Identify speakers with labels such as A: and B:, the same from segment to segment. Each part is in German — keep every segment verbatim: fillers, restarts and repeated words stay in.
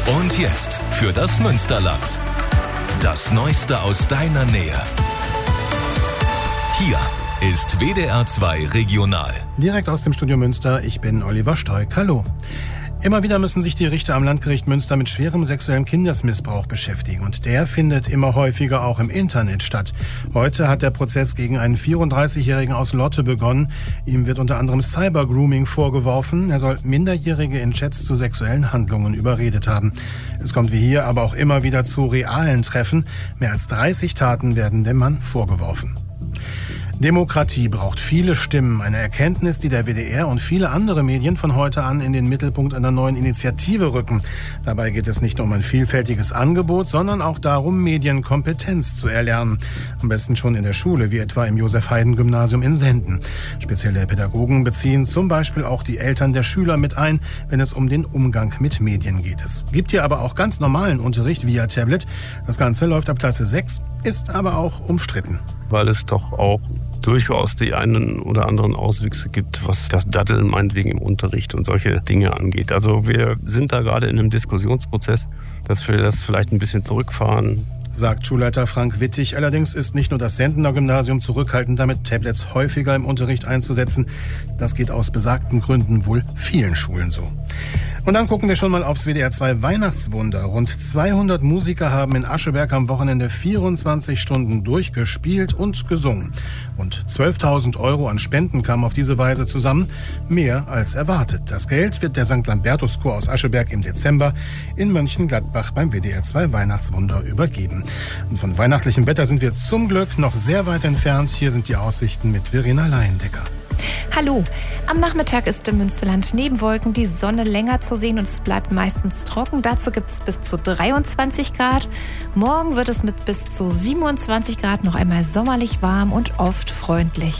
A: Und jetzt für das Münsterland. Das Neueste aus deiner Nähe. Hier ist W D R zwei Regional.
B: Direkt aus dem Studio Münster, ich bin Oliver Stoik. Hallo. Immer wieder müssen sich die Richter am Landgericht Münster mit schwerem sexuellem Kindesmissbrauch beschäftigen. Und der findet immer häufiger auch im Internet statt. Heute hat der Prozess gegen einen vierunddreißigjährigen aus Lotte begonnen. Ihm wird unter anderem Cybergrooming vorgeworfen. Er soll Minderjährige in Chats zu sexuellen Handlungen überredet haben. Es kommt wie hier aber auch immer wieder zu realen Treffen. Mehr als dreißig Taten werden dem Mann vorgeworfen. Demokratie braucht viele Stimmen. Eine Erkenntnis, die der W D R und viele andere Medien von heute an in den Mittelpunkt einer neuen Initiative rücken. Dabei geht es nicht nur um ein vielfältiges Angebot, sondern auch darum, Medienkompetenz zu erlernen. Am besten schon in der Schule, wie etwa im Josef-Haydn-Gymnasium in Senden. Spezielle Pädagogen beziehen zum Beispiel auch die Eltern der Schüler mit ein, wenn es um den Umgang mit Medien geht. Es gibt hier aber auch ganz normalen Unterricht via Tablet. Das Ganze läuft ab Klasse sechs, ist aber auch umstritten.
C: Weil es doch auch durchaus die einen oder anderen Auswüchse gibt, was das Daddeln meinetwegen im Unterricht und solche Dinge angeht. Also wir sind da gerade in einem Diskussionsprozess, dass wir das vielleicht ein bisschen zurückfahren,
B: sagt Schulleiter Frank Wittig. Allerdings ist nicht nur das Sendener Gymnasium zurückhaltend damit, Tablets häufiger im Unterricht einzusetzen. Das geht aus besagten Gründen wohl vielen Schulen so. Und dann gucken wir schon mal aufs W D R zwei Weihnachtswunder. Rund zweihundert Musiker haben in Ascheberg am Wochenende vierundzwanzig Stunden durchgespielt und gesungen. Rund zwölftausend Euro an Spenden kamen auf diese Weise zusammen. Mehr als erwartet. Das Geld wird der Sankt Lambertus Chor aus Ascheberg im Dezember in Mönchengladbach beim W D R zwei Weihnachtswunder übergeben. Und von weihnachtlichem Wetter sind wir zum Glück noch sehr weit entfernt. Hier sind die Aussichten mit Verena Laiendecker.
D: Hallo. Am Nachmittag ist im Münsterland neben Wolken die Sonne länger zu sehen und es bleibt meistens trocken. Dazu gibt es bis zu dreiundzwanzig Grad. Morgen wird es mit bis zu siebenundzwanzig Grad noch einmal sommerlich warm und oft freundlich.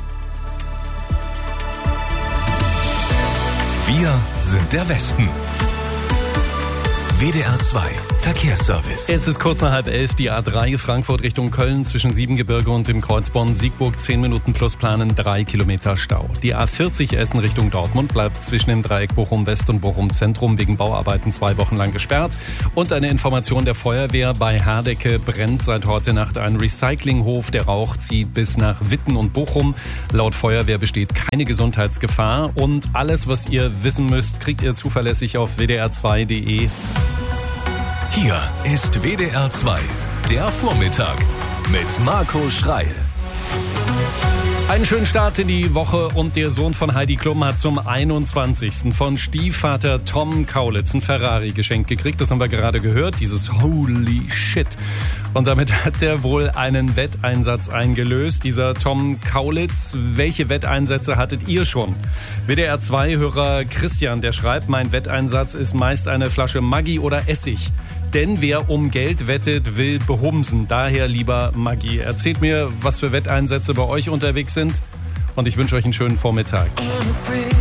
A: Wir sind der Westen. W D R zwei Verkehrsservice.
E: Es ist kurz nach halb elf, die A drei Frankfurt Richtung Köln zwischen Siebengebirge und dem Kreuz Bonn-Siegburg zehn Minuten plus planen, drei Kilometer Stau. Die A vierzig Essen Richtung Dortmund bleibt zwischen dem Dreieck Bochum-West und Bochum-Zentrum wegen Bauarbeiten zwei Wochen lang gesperrt. Und eine Information der Feuerwehr: Bei Hardecke brennt seit heute Nacht ein Recyclinghof. Der Rauch zieht bis nach Witten und Bochum. Laut Feuerwehr besteht keine Gesundheitsgefahr. Und alles, was ihr wissen müsst, kriegt ihr zuverlässig auf w d r zwei punkt d e.
A: Hier ist W D R zwei, der Vormittag mit Marco Schreil.
E: Einen schönen Start in die Woche und der Sohn von Heidi Klum hat zum einundzwanzigsten von Stiefvater Tom Kaulitz ein Ferrari geschenkt gekriegt. Das haben wir gerade gehört, dieses Holy Shit. Und damit hat er wohl einen Wetteinsatz eingelöst, dieser Tom Kaulitz. Welche Wetteinsätze hattet ihr schon? W D R zwei Hörer Christian, der schreibt: Mein Wetteinsatz ist meist eine Flasche Maggi oder Essig. Denn wer um Geld wettet, will behumsen. Daher lieber Maggi. Erzählt mir, was für Wetteinsätze bei euch unterwegs sind. Und ich wünsche euch einen schönen Vormittag.